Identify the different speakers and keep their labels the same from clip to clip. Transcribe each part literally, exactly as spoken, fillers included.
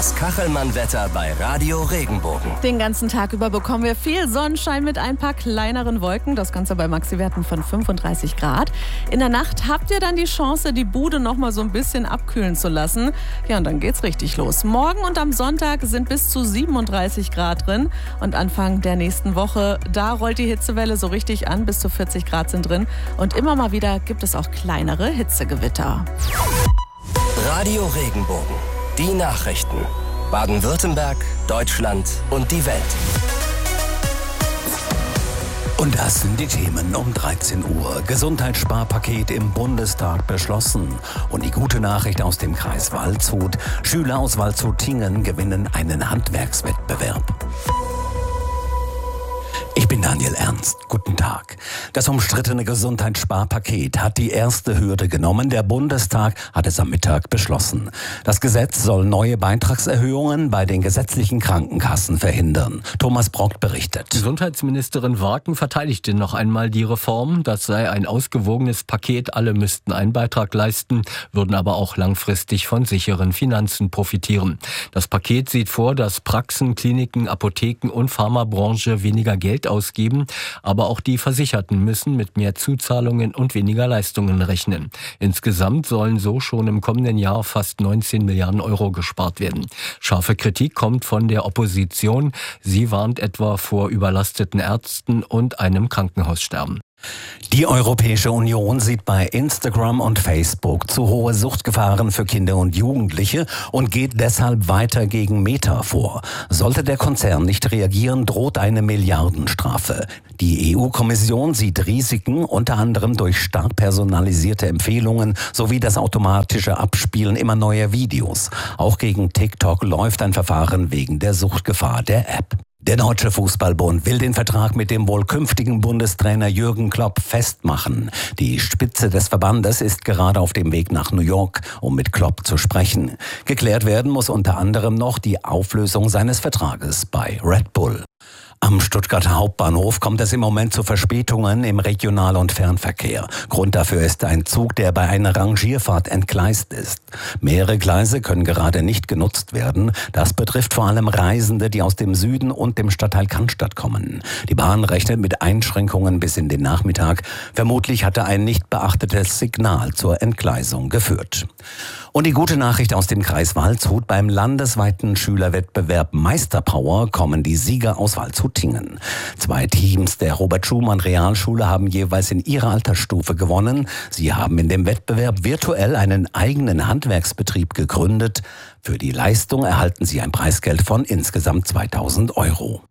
Speaker 1: Das Kachelmann-Wetter bei Radio Regenbogen.
Speaker 2: Den ganzen Tag über bekommen wir viel Sonnenschein mit ein paar kleineren Wolken. Das Ganze bei Maxi-Werten von fünfunddreißig Grad. In der Nacht habt ihr dann die Chance, die Bude noch mal so ein bisschen abkühlen zu lassen. Ja, und dann geht's richtig los. Morgen und am Sonntag sind bis zu siebenunddreißig Grad drin. Und Anfang der nächsten Woche, da rollt die Hitzewelle so richtig an. Bis zu vierzig Grad sind drin. Und immer mal wieder gibt es auch kleinere Hitzegewitter.
Speaker 1: Radio Regenbogen. Die Nachrichten. Baden-Württemberg, Deutschland und die Welt.
Speaker 3: Und das sind die Themen um dreizehn Uhr. Gesundheitssparpaket im Bundestag beschlossen. Und die gute Nachricht aus dem Kreis Waldshut. Schüler aus Waldshut-Tiengen gewinnen einen Handwerkswettbewerb. Ich bin Daniel Ernst. Guten Tag. Das umstrittene Gesundheitssparpaket hat die erste Hürde genommen. Der Bundestag hat es am Mittag beschlossen. Das Gesetz soll neue Beitragserhöhungen bei den gesetzlichen Krankenkassen verhindern. Thomas Brock berichtet.
Speaker 4: Gesundheitsministerin Warken verteidigte noch einmal die Reform. Das sei ein ausgewogenes Paket. Alle müssten einen Beitrag leisten, würden aber auch langfristig von sicheren Finanzen profitieren. Das Paket sieht vor, dass Praxen, Kliniken, Apotheken und Pharmabranche weniger Geld ausgeben, aber auch die Versicherten müssen mit mehr Zuzahlungen und weniger Leistungen rechnen. Insgesamt sollen so schon im kommenden Jahr fast neunzehn Milliarden Euro gespart werden. Scharfe Kritik kommt von der Opposition. Sie warnt etwa vor überlasteten Ärzten und einem Krankenhaussterben.
Speaker 3: Die Europäische Union sieht bei Instagram und Facebook zu hohe Suchtgefahren für Kinder und Jugendliche und geht deshalb weiter gegen Meta vor. Sollte der Konzern nicht reagieren, droht eine Milliardenstrafe. Die E U-Kommission sieht Risiken, unter anderem durch stark personalisierte Empfehlungen sowie das automatische Abspielen immer neuer Videos. Auch gegen TikTok läuft ein Verfahren wegen der Suchtgefahr der App. Der Deutsche Fußballbund will den Vertrag mit dem wohl künftigen Bundestrainer Jürgen Klopp festmachen. Die Spitze des Verbandes ist gerade auf dem Weg nach New York, um mit Klopp zu sprechen. Geklärt werden muss unter anderem noch die Auflösung seines Vertrages bei Red Bull. Am Stuttgarter Hauptbahnhof kommt es im Moment zu Verspätungen im Regional- und Fernverkehr. Grund dafür ist ein Zug, der bei einer Rangierfahrt entgleist ist. Mehrere Gleise können gerade nicht genutzt werden. Das betrifft vor allem Reisende, die aus dem Süden und dem Stadtteil Cannstatt kommen. Die Bahn rechnet mit Einschränkungen bis in den Nachmittag. Vermutlich hatte ein nicht beachtetes Signal zur Entgleisung geführt. Und die gute Nachricht aus dem Kreis Waldshut: Beim landesweiten Schülerwettbewerb Meisterpower kommen die Sieger aus Waldshut-Tiengen. Zwei Teams der Robert-Schumann-Realschule haben jeweils in ihrer Altersstufe gewonnen. Sie haben in dem Wettbewerb virtuell einen eigenen Handwerksbetrieb gegründet. Für die Leistung erhalten sie ein Preisgeld von insgesamt zweitausend Euro.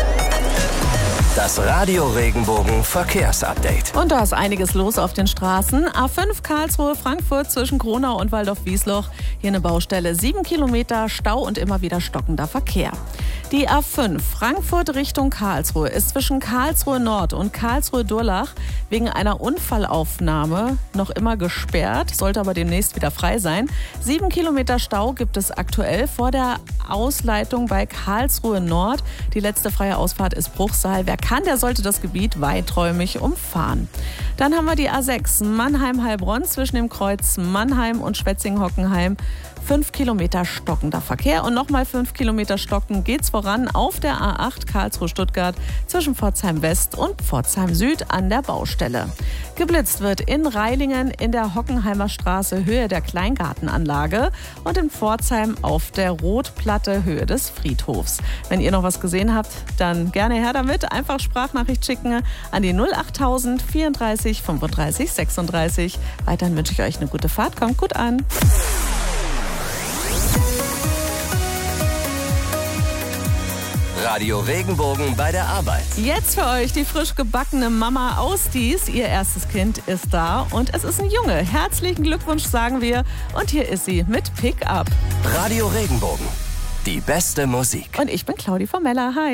Speaker 1: Das Radio Regenbogen Verkehrsupdate.
Speaker 2: Und da ist einiges los auf den Straßen. A fünf Karlsruhe, Frankfurt zwischen Kronau und Waldorf-Wiesloch. Hier eine Baustelle, sieben Kilometer Stau und immer wieder stockender Verkehr. Die A fünf Frankfurt Richtung Karlsruhe ist zwischen Karlsruhe Nord und Karlsruhe Durlach wegen einer Unfallaufnahme noch immer gesperrt, sollte aber demnächst wieder frei sein. Sieben Kilometer Stau gibt es aktuell vor der Ausleitung bei Karlsruhe Nord. Die letzte freie Ausfahrt ist Bruchsal. Wer kann, der sollte das Gebiet weiträumig umfahren. Dann haben wir die A sechs Mannheim-Heilbronn zwischen dem Kreuz Mannheim und Schwetzingen-Hockenheim. Fünf Kilometer stockender Verkehr und nochmal fünf Kilometer stocken geht's voran auf der A acht Karlsruhe-Stuttgart zwischen Pforzheim West und Pforzheim Süd an der Baustelle. Geblitzt wird in Reilingen in der Hockenheimer Straße Höhe der Kleingartenanlage und in Pforzheim auf der Rotplatte Höhe des Friedhofs. Wenn ihr noch was gesehen habt, dann gerne her damit. Einfach Sprachnachricht schicken an die null achttausend vierunddreißig fünfunddreißig sechsunddreißig. Weiterhin wünsche ich euch eine gute Fahrt. Kommt gut an.
Speaker 1: Radio Regenbogen bei der Arbeit.
Speaker 2: Jetzt für euch die frisch gebackene Mama aus Dies. Ihr erstes Kind ist da und es ist ein Junge. Herzlichen Glückwunsch, sagen wir. Und hier ist sie mit Pick Up.
Speaker 1: Radio Regenbogen. Die beste Musik.
Speaker 2: Und ich bin Claudi Formella. Hi.